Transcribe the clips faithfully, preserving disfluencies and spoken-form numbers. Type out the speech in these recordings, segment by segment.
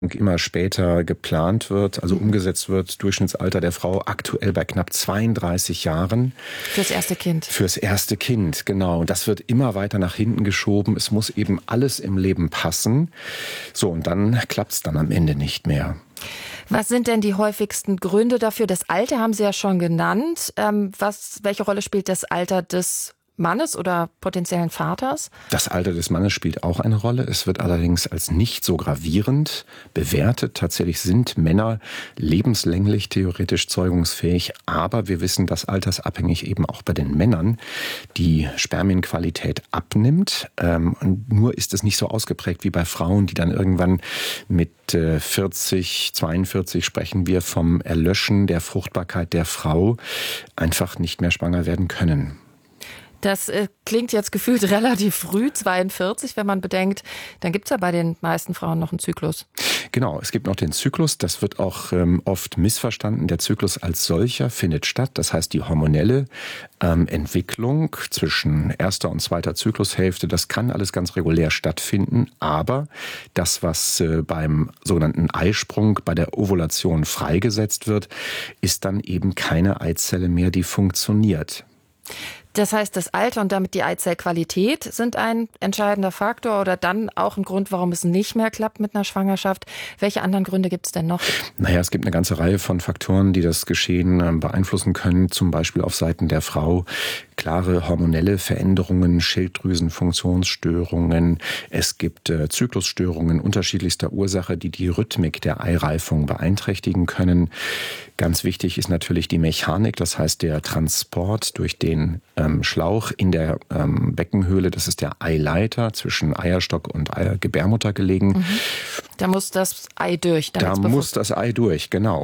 immer später geplant wird, also umgesetzt wird. Durchschnittsalter der Frau aktuell bei knapp zweiunddreißig Jahren. Fürs erste Kind. Fürs erste Kind, genau. Und das wird immer weiter nach hinten geschoben. Es muss eben alles im Leben passen. So, und dann klappt es dann am Ende nicht mehr. Was sind denn die häufigsten Gründe dafür? Das Alter haben Sie ja schon genannt. Ähm, was, welche Rolle spielt das Alter des Mannes oder potenziellen Vaters? Das Alter des Mannes spielt auch eine Rolle. Es wird allerdings als nicht so gravierend bewertet. Tatsächlich sind Männer lebenslänglich theoretisch zeugungsfähig, aber wir wissen, dass altersabhängig eben auch bei den Männern die Spermienqualität abnimmt. Ähm, und nur ist es nicht so ausgeprägt wie bei Frauen, die dann irgendwann mit äh, vierzig, zweiundvierzig sprechen wir vom Erlöschen der Fruchtbarkeit der Frau, einfach nicht mehr schwanger werden können. Das äh, klingt jetzt gefühlt relativ früh, zweiundvierzig, wenn man bedenkt, dann gibt es ja bei den meisten Frauen noch einen Zyklus. Genau, es gibt noch den Zyklus, das wird auch ähm, oft missverstanden. Der Zyklus als solcher findet statt, das heißt die hormonelle ähm, Entwicklung zwischen erster und zweiter Zyklushälfte, das kann alles ganz regulär stattfinden, aber das, was äh, beim sogenannten Eisprung, bei der Ovulation freigesetzt wird, ist dann eben keine Eizelle mehr, die funktioniert. Das heißt, das Alter und damit die Eizellqualität sind ein entscheidender Faktor oder dann auch ein Grund, warum es nicht mehr klappt mit einer Schwangerschaft. Welche anderen Gründe gibt es denn noch? Naja, es gibt eine ganze Reihe von Faktoren, die das Geschehen beeinflussen können. Zum Beispiel auf Seiten der Frau klare hormonelle Veränderungen, Schilddrüsenfunktionsstörungen. Es gibt äh, Zyklusstörungen unterschiedlichster Ursache, die die Rhythmik der Eireifung beeinträchtigen können. Ganz wichtig ist natürlich die Mechanik, das heißt der Transport durch den ähm, Schlauch in der ähm, Beckenhöhle. Das ist der Eileiter zwischen Eierstock und Eier Gebärmutter gelegen. Mhm. Da muss das Ei durch. Da muss das Ei durch, genau.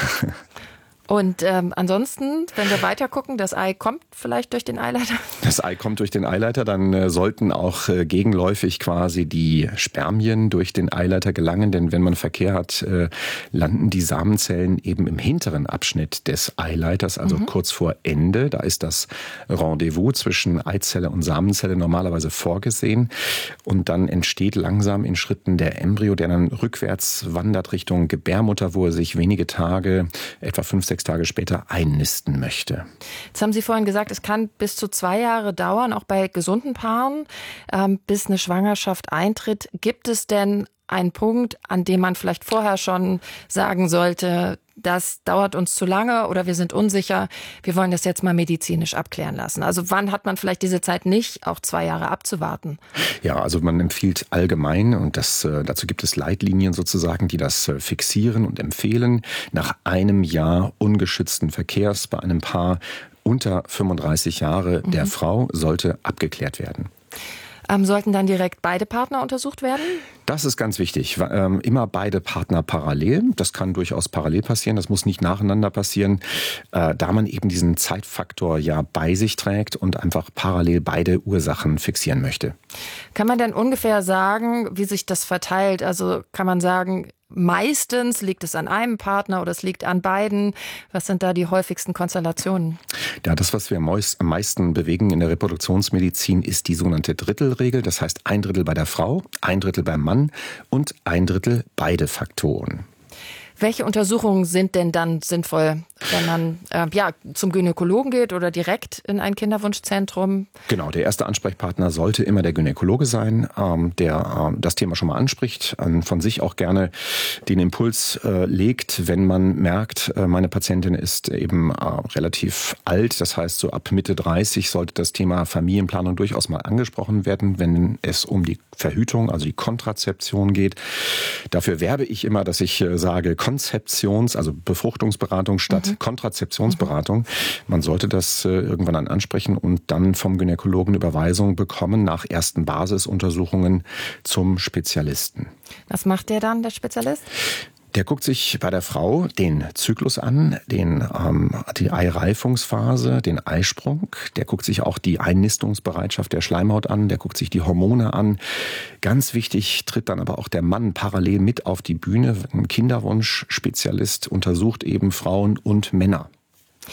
Und ähm, ansonsten, wenn wir weiter gucken, das Ei kommt vielleicht durch den Eileiter? Das Ei kommt durch den Eileiter, dann äh, sollten auch äh, gegenläufig quasi die Spermien durch den Eileiter gelangen, denn wenn man Verkehr hat, äh, landen die Samenzellen eben im hinteren Abschnitt des Eileiters, also mhm. kurz vor Ende. Da ist das Rendezvous zwischen Eizelle und Samenzelle normalerweise vorgesehen und dann entsteht langsam in Schritten der Embryo, der dann rückwärts wandert Richtung Gebärmutter, wo er sich wenige Tage, etwa fünf, sechs Tage später einnisten möchte. Jetzt haben Sie vorhin gesagt, es kann bis zu zwei Jahre dauern, auch bei gesunden Paaren, ähm, bis eine Schwangerschaft eintritt. Gibt es denn einen Punkt, an dem man vielleicht vorher schon sagen sollte, das dauert uns zu lange oder wir sind unsicher, wir wollen das jetzt mal medizinisch abklären lassen? Also wann hat man vielleicht diese Zeit nicht, auch zwei Jahre abzuwarten? Ja, also man empfiehlt allgemein, und das, dazu gibt es Leitlinien sozusagen, die das fixieren und empfehlen, nach einem Jahr ungeschützten Verkehrs bei einem Paar unter fünfunddreißig Jahre mhm. der Frau sollte abgeklärt werden. Ähm, sollten dann direkt beide Partner untersucht werden? Das ist ganz wichtig. Ähm, immer beide Partner parallel. Das kann durchaus parallel passieren. Das muss nicht nacheinander passieren, äh, da man eben diesen Zeitfaktor ja bei sich trägt und einfach parallel beide Ursachen fixieren möchte. Kann man denn ungefähr sagen, wie sich das verteilt? Also kann man sagen, meistens liegt es an einem Partner oder es liegt an beiden. Was sind da die häufigsten Konstellationen? Ja, das, was wir am meisten bewegen in der Reproduktionsmedizin, ist die sogenannte Drittelregel. Das heißt ein Drittel bei der Frau, ein Drittel beim Mann und ein Drittel beide Faktoren. Welche Untersuchungen sind denn dann sinnvoll, wenn man äh, ja, zum Gynäkologen geht oder direkt in ein Kinderwunschzentrum? Genau, der erste Ansprechpartner sollte immer der Gynäkologe sein, ähm, der äh, das Thema schon mal anspricht, äh, von sich auch gerne den Impuls äh, legt, wenn man merkt, äh, meine Patientin ist eben äh, relativ alt, das heißt so ab Mitte dreißig sollte das Thema Familienplanung durchaus mal angesprochen werden, wenn es um die Verhütung, also die Kontrazeption geht. Dafür werbe ich immer, dass ich äh, sage, Konzeptions-, also Befruchtungsberatung statt mhm. Kontrazeptionsberatung. Man sollte das äh, irgendwann dann ansprechen und dann vom Gynäkologen Überweisung bekommen nach ersten Basisuntersuchungen zum Spezialisten. Was macht der dann, der Spezialist? Der guckt sich bei der Frau den Zyklus an, den, ähm, die Eireifungsphase, den Eisprung. Der guckt sich auch die Einnistungsbereitschaft der Schleimhaut an. Der guckt sich die Hormone an. Ganz wichtig tritt dann aber auch der Mann parallel mit auf die Bühne. Ein Kinderwunschspezialist untersucht eben Frauen und Männer.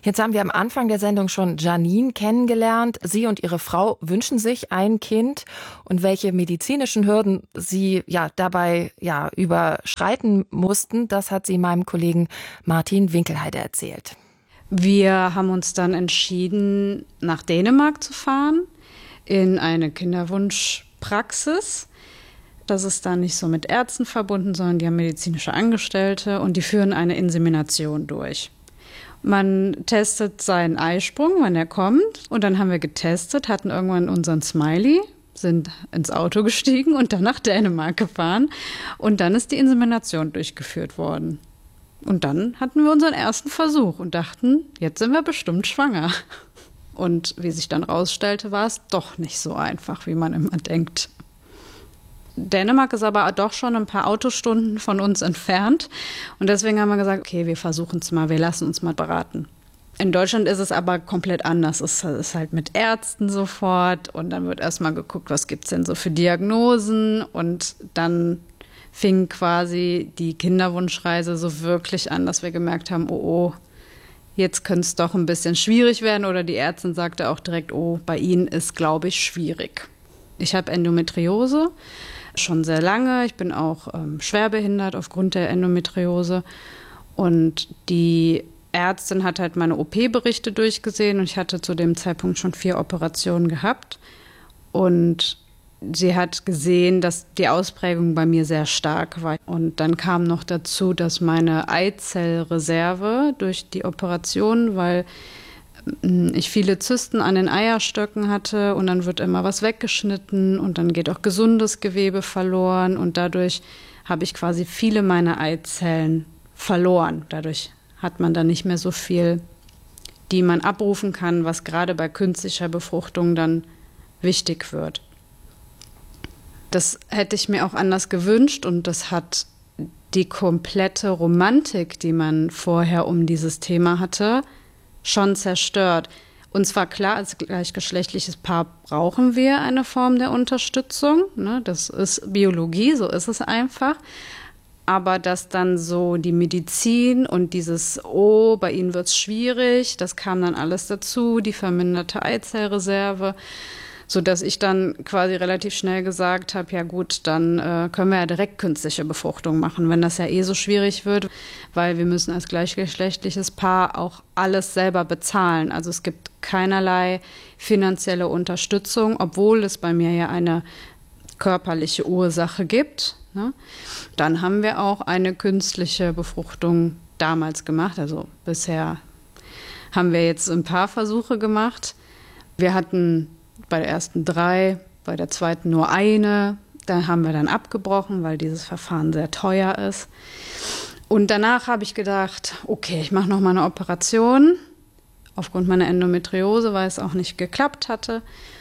Jetzt haben wir am Anfang der Sendung schon Janine kennengelernt. Sie und ihre Frau wünschen sich ein Kind. Und welche medizinischen Hürden sie ja dabei ja überschreiten mussten, das hat sie meinem Kollegen Martin Winkelheide erzählt. Wir haben uns dann entschieden, nach Dänemark zu fahren, in eine Kinderwunschpraxis. Das ist dann nicht so mit Ärzten verbunden, sondern die haben medizinische Angestellte und die führen eine Insemination durch. Man testet seinen Eisprung, wann er kommt. Und dann haben wir getestet, hatten irgendwann unseren Smiley, sind ins Auto gestiegen und dann nach Dänemark gefahren. Und dann ist die Insemination durchgeführt worden. Und dann hatten wir unseren ersten Versuch und dachten, jetzt sind wir bestimmt schwanger. Und wie sich dann rausstellte, war es doch nicht so einfach, wie man immer denkt. Dänemark ist aber doch schon ein paar Autostunden von uns entfernt. Und deswegen haben wir gesagt, okay, wir versuchen es mal, wir lassen uns mal beraten. In Deutschland ist es aber komplett anders. Es ist halt mit Ärzten sofort und dann wird erstmal geguckt, was gibt es denn so für Diagnosen. Und dann fing quasi die Kinderwunschreise so wirklich an, dass wir gemerkt haben, oh, oh, jetzt könnte es doch ein bisschen schwierig werden. Oder die Ärztin sagte auch direkt, oh, bei Ihnen ist, glaube ich, schwierig. Ich habe Endometriose. Schon sehr lange. Ich bin auch ähm, schwerbehindert aufgrund der Endometriose. Und die Ärztin hat halt meine O P-Berichte durchgesehen und ich hatte zu dem Zeitpunkt schon vier Operationen gehabt. Und sie hat gesehen, dass die Ausprägung bei mir sehr stark war. Und dann kam noch dazu, dass meine Eizellreserve durch die Operation, weil ich viele Zysten an den Eierstöcken hatte und dann wird immer was weggeschnitten und dann geht auch gesundes Gewebe verloren und dadurch habe ich quasi viele meiner Eizellen verloren. Dadurch hat man dann nicht mehr so viel, die man abrufen kann, was gerade bei künstlicher Befruchtung dann wichtig wird. Das hätte ich mir auch anders gewünscht und das hat die komplette Romantik, die man vorher um dieses Thema hatte, schon zerstört. Uns war klar, als gleichgeschlechtliches Paar brauchen wir eine Form der Unterstützung. Ne? Das ist Biologie, so ist es einfach. Aber dass dann so die Medizin und dieses, oh, bei ihnen wird es schwierig, das kam dann alles dazu, die verminderte Eizellreserve, sodass ich dann quasi relativ schnell gesagt habe, ja gut, dann äh, können wir ja direkt künstliche Befruchtung machen, wenn das ja eh so schwierig wird, weil wir müssen als gleichgeschlechtliches Paar auch alles selber bezahlen. Also es gibt keinerlei finanzielle Unterstützung, obwohl es bei mir ja eine körperliche Ursache gibt. Ne? Dann haben wir auch eine künstliche Befruchtung damals gemacht. Also bisher haben wir jetzt ein paar Versuche gemacht. Wir hatten bei der ersten drei, bei der zweiten nur eine. Da haben wir dann abgebrochen, weil dieses Verfahren sehr teuer ist. Und danach habe ich gedacht, okay, ich mache noch mal eine Operation. Aufgrund meiner Endometriose, weil es auch nicht geklappt hatte.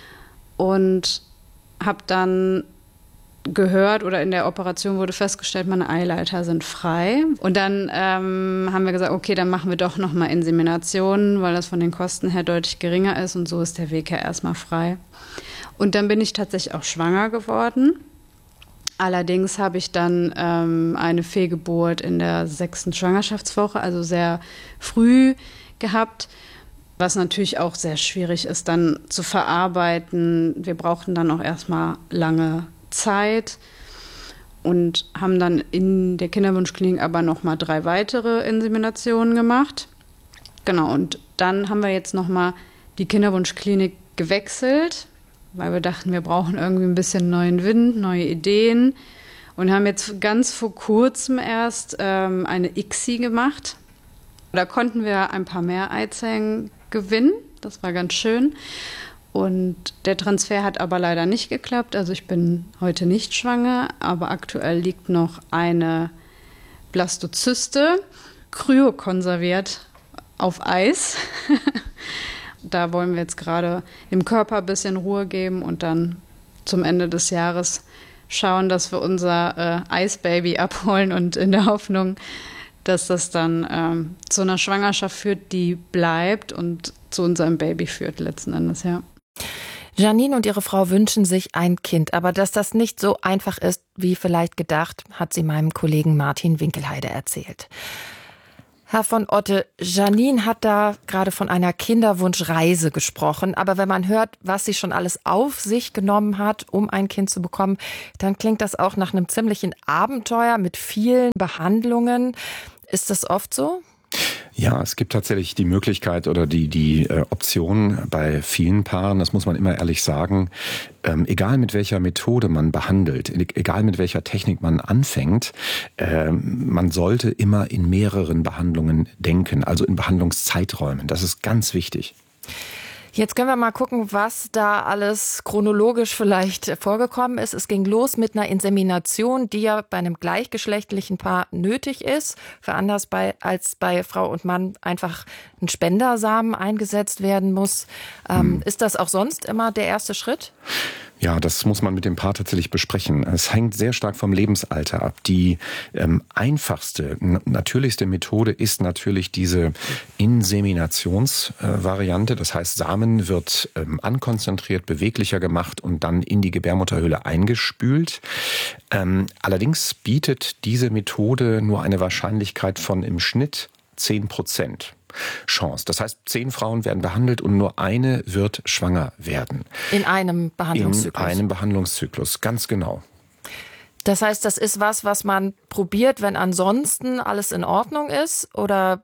Und habe dann gehört oder in der Operation wurde festgestellt, meine Eileiter sind frei. Und dann ähm, haben wir gesagt, okay, dann machen wir doch nochmal Inseminationen, weil das von den Kosten her deutlich geringer ist und so ist der Weg ja erstmal frei. Und dann bin ich tatsächlich auch schwanger geworden. Allerdings habe ich dann ähm, eine Fehlgeburt in der sechsten Schwangerschaftswoche, also sehr früh gehabt, was natürlich auch sehr schwierig ist, dann zu verarbeiten. Wir brauchten dann auch erstmal lange Zeit und haben dann in der Kinderwunschklinik aber noch mal drei weitere Inseminationen gemacht. Genau, und dann haben wir jetzt noch mal die Kinderwunschklinik gewechselt, weil wir dachten, wir brauchen irgendwie ein bisschen neuen Wind, neue Ideen und haben jetzt ganz vor kurzem erst ähm, eine I C S I gemacht. Da konnten wir ein paar mehr Eizellen gewinnen, das war ganz schön. Und der Transfer hat aber leider nicht geklappt. Also ich bin heute nicht schwanger, aber aktuell liegt noch eine Blastozyste, kryokonserviert auf Eis. Da wollen wir jetzt gerade dem Körper ein bisschen Ruhe geben und dann zum Ende des Jahres schauen, dass wir unser äh, Eisbaby abholen und in der Hoffnung, dass das dann ähm, zu einer Schwangerschaft führt, die bleibt und zu unserem Baby führt letzten Endes, ja. Janine und ihre Frau wünschen sich ein Kind, aber dass das nicht so einfach ist, wie vielleicht gedacht, hat sie meinem Kollegen Martin Winkelheide erzählt. Herr von Otte, Janine hat da gerade von einer Kinderwunschreise gesprochen. Aber wenn man hört, was sie schon alles auf sich genommen hat, um ein Kind zu bekommen, dann klingt das auch nach einem ziemlichen Abenteuer mit vielen Behandlungen. Ist das oft so? Ja, es gibt tatsächlich die Möglichkeit oder die, die äh, Option bei vielen Paaren, das muss man immer ehrlich sagen, ähm, egal mit welcher Methode man behandelt, egal mit welcher Technik man anfängt, äh, man sollte immer in mehreren Behandlungen denken, also in Behandlungszeiträumen. Das ist ganz wichtig. Jetzt können wir mal gucken, was da alles chronologisch vielleicht vorgekommen ist. Es ging los mit einer Insemination, die ja bei einem gleichgeschlechtlichen Paar nötig ist. Für anders bei, als bei Frau und Mann einfach ein Spendersamen eingesetzt werden muss. Ähm, hm. Ist das auch sonst immer der erste Schritt? Ja, das muss man mit dem Paar tatsächlich besprechen. Es hängt sehr stark vom Lebensalter ab. Die ähm, einfachste, natürlichste Methode ist natürlich diese Inseminationsvariante. Äh, das heißt, Samen wird ähm, ankonzentriert, beweglicher gemacht und dann in die Gebärmutterhöhle eingespült. Ähm, allerdings bietet diese Methode nur eine Wahrscheinlichkeit von im Schnitt zehn Prozent. Chance. Das heißt, zehn Frauen werden behandelt und nur eine wird schwanger werden. In einem Behandlungszyklus? In einem Behandlungszyklus, ganz genau. Das heißt, das ist was, was man probiert, wenn ansonsten alles in Ordnung ist, oder?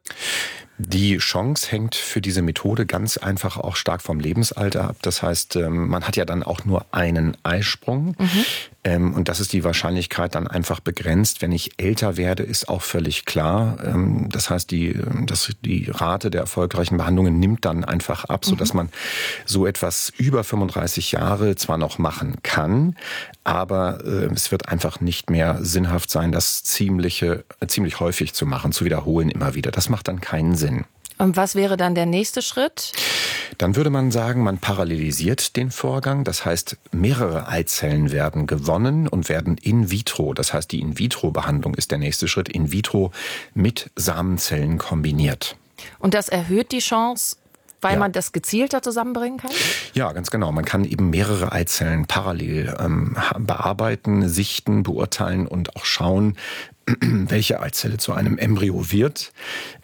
Die Chance hängt für diese Methode ganz einfach auch stark vom Lebensalter ab. Das heißt, man hat ja dann auch nur einen Eisprung. Mhm. Und das ist die Wahrscheinlichkeit dann einfach begrenzt. Wenn ich älter werde, ist auch völlig klar. Das heißt, die, das, die Rate der erfolgreichen Behandlungen nimmt dann einfach ab, sodass man so etwas über fünfunddreißig Jahre zwar noch machen kann, aber es wird einfach nicht mehr sinnhaft sein, das ziemliche, ziemlich häufig zu machen, zu wiederholen immer wieder. Das macht dann keinen Sinn. Und was wäre dann der nächste Schritt? Dann würde man sagen, man parallelisiert den Vorgang. Das heißt, mehrere Eizellen werden gewonnen und werden in vitro, das heißt, die In-vitro-Behandlung ist der nächste Schritt, in vitro mit Samenzellen kombiniert. Und das erhöht die Chance, weil ja. man das gezielter zusammenbringen kann? Ja, ganz genau. Man kann eben mehrere Eizellen parallel ähm, bearbeiten, sichten, beurteilen und auch schauen, welche Eizelle zu einem Embryo wird.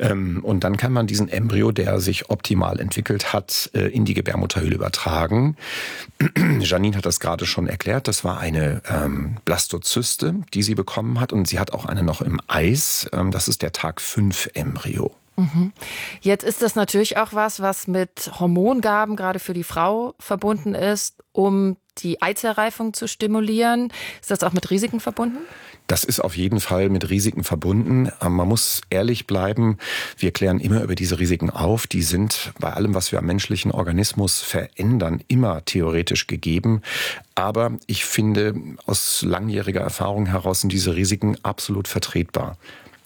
Und dann kann man diesen Embryo, der sich optimal entwickelt hat, in die Gebärmutterhöhle übertragen. Janine hat das gerade schon erklärt. Das war eine ähm, Blastozyste, die sie bekommen hat. Und sie hat auch eine noch im Eis. Das ist der Tag fünf Embryo. Jetzt ist das natürlich auch was, was mit Hormongaben gerade für die Frau verbunden ist, um die Eizellreifung zu stimulieren. Ist das auch mit Risiken verbunden? Das ist auf jeden Fall mit Risiken verbunden. Man muss ehrlich bleiben, wir klären immer über diese Risiken auf. Die sind bei allem, was wir am menschlichen Organismus verändern, immer theoretisch gegeben. Aber ich finde, aus langjähriger Erfahrung heraus sind diese Risiken absolut vertretbar.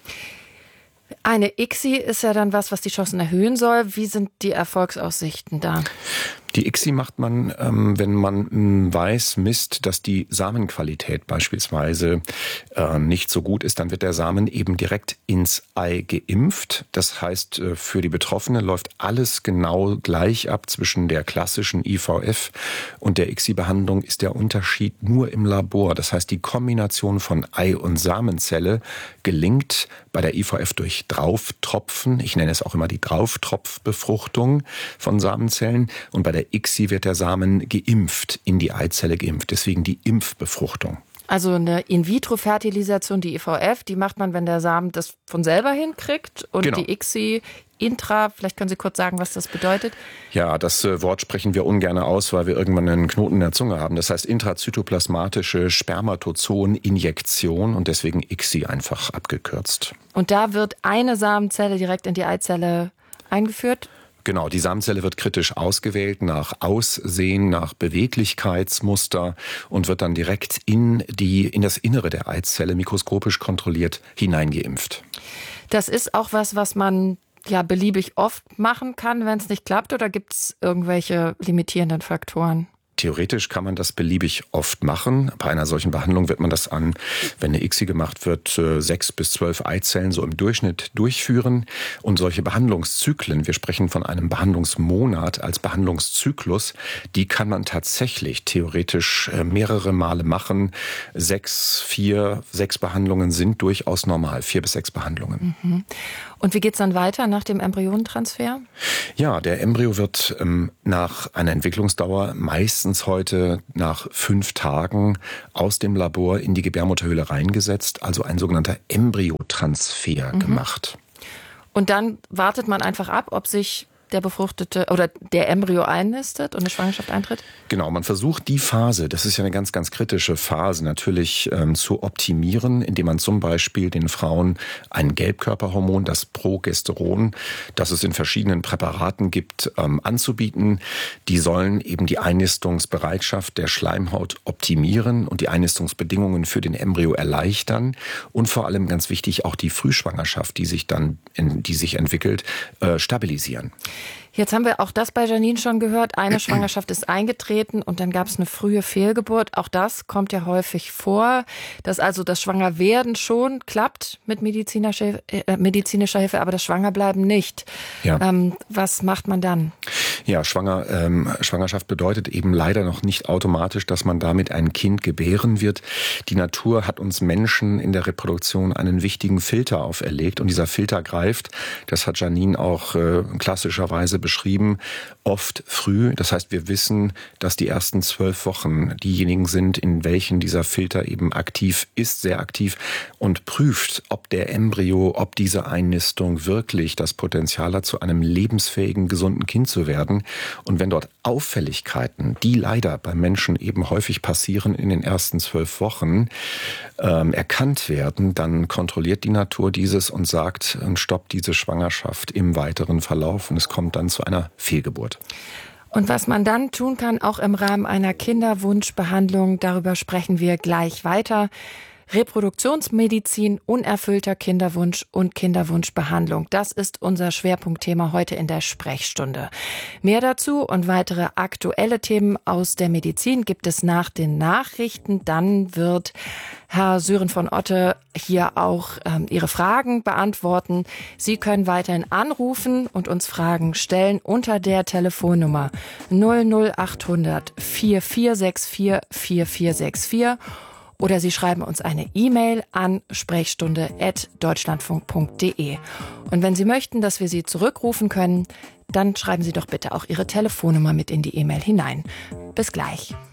Eine I C S I ist ja dann was, was die Chancen erhöhen soll. Wie sind die Erfolgsaussichten da? Die I C S I macht man, ähm, wenn man m, weiß, misst, dass die Samenqualität beispielsweise äh, nicht so gut ist, dann wird der Samen eben direkt ins Ei geimpft. Das heißt, äh, für die Betroffene läuft alles genau gleich ab. Zwischen der klassischen I V F und der I C S I-Behandlung ist der Unterschied nur im Labor. Das heißt, die Kombination von Ei- und Samenzelle gelingt bei der I V F durch Drauftropfen. Ich nenne es auch immer die Drauftropfbefruchtung von Samenzellen. Und bei der I C S I wird der Samen geimpft, in die Eizelle geimpft. Deswegen die Impfbefruchtung. Also eine In-vitro-Fertilisation, die I V F, die macht man, wenn der Samen das von selber hinkriegt. Und genau. Die I C S I intra, vielleicht können Sie kurz sagen, was das bedeutet? Ja, das äh, Wort sprechen wir ungern aus, weil wir irgendwann einen Knoten in der Zunge haben. Das heißt intrazytoplasmatische Spermatozoon-Injektion und deswegen I C S I einfach abgekürzt. Und da wird eine Samenzelle direkt in die Eizelle eingeführt? Genau, die Samenzelle wird kritisch ausgewählt nach Aussehen, nach Beweglichkeitsmuster und wird dann direkt in die, in das Innere der Eizelle mikroskopisch kontrolliert hineingeimpft. Das ist auch was, was man ja beliebig oft machen kann, wenn es nicht klappt, oder gibt es irgendwelche limitierenden Faktoren? Theoretisch kann man das beliebig oft machen. Bei einer solchen Behandlung wird man das an, wenn eine I C S I gemacht wird, sechs bis zwölf Eizellen so im Durchschnitt durchführen. Und solche Behandlungszyklen, wir sprechen von einem Behandlungsmonat als Behandlungszyklus, die kann man tatsächlich theoretisch mehrere Male machen. Sechs, vier, sechs Behandlungen sind durchaus normal. Vier bis sechs Behandlungen. Mhm. Und wie geht's dann weiter nach dem Embryonentransfer? Ja, der Embryo wird ähm, nach einer Entwicklungsdauer meistens heute nach fünf Tagen aus dem Labor in die Gebärmutterhöhle reingesetzt, also ein sogenannter Embryotransfer mhm. gemacht. Und dann wartet man einfach ab, ob sich der befruchtete oder der Embryo einnistet und eine Schwangerschaft eintritt? Genau, man versucht die Phase, das ist ja eine ganz, ganz kritische Phase, natürlich ähm, zu optimieren, indem man zum Beispiel den Frauen ein Gelbkörperhormon, das Progesteron, das es in verschiedenen Präparaten gibt, ähm, anzubieten. Die sollen eben die Einnistungsbereitschaft der Schleimhaut optimieren und die Einnistungsbedingungen für den Embryo erleichtern und vor allem ganz wichtig auch die Frühschwangerschaft, die sich dann, in, die sich entwickelt, äh, stabilisieren. Jetzt haben wir auch das bei Janine schon gehört. Eine Schwangerschaft ist eingetreten und dann gab es eine frühe Fehlgeburt. Auch das kommt ja häufig vor, dass also das Schwangerwerden schon klappt mit medizinischer, äh, medizinischer Hilfe, aber das Schwangerbleiben nicht. Ja. Ähm, was macht man dann? Ja, Schwanger, ähm, Schwangerschaft bedeutet eben leider noch nicht automatisch, dass man damit ein Kind gebären wird. Die Natur hat uns Menschen in der Reproduktion einen wichtigen Filter auferlegt und dieser Filter greift, das hat Janine auch äh, klassischerweise beschrieben, oft früh. Das heißt, wir wissen, dass die ersten zwölf Wochen diejenigen sind, in welchen dieser Filter eben aktiv ist, sehr aktiv und prüft, ob der Embryo, ob diese Einnistung wirklich das Potenzial hat, zu einem lebensfähigen, gesunden Kind zu werden. Und wenn dort Auffälligkeiten, die leider bei Menschen eben häufig passieren in den ersten zwölf Wochen, ähm, erkannt werden, dann kontrolliert die Natur dieses und sagt und stoppt diese Schwangerschaft im weiteren Verlauf und es kommt dann zu einer Fehlgeburt. Und was man dann tun kann, auch im Rahmen einer Kinderwunschbehandlung, darüber sprechen wir gleich weiter. Reproduktionsmedizin, unerfüllter Kinderwunsch und Kinderwunschbehandlung. Das ist unser Schwerpunktthema heute in der Sprechstunde. Mehr dazu und weitere aktuelle Themen aus der Medizin gibt es nach den Nachrichten. Dann wird Herr Sören von Otte hier auch ähm, Ihre Fragen beantworten. Sie können weiterhin anrufen und uns Fragen stellen unter der Telefonnummer null null achthundert vier vier sechs vier vier vier sechs vier. Oder Sie schreiben uns eine E-Mail an sprechstunde at deutschlandfunk punkt de. Und wenn Sie möchten, dass wir Sie zurückrufen können, dann schreiben Sie doch bitte auch Ihre Telefonnummer mit in die E-Mail hinein. Bis gleich.